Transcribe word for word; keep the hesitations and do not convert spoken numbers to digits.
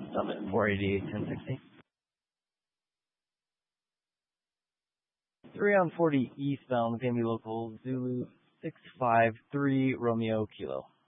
Summit four eighty-eight, ten sixty. three on forty eastbound, P M B local, Zulu six five three Romeo Kilo.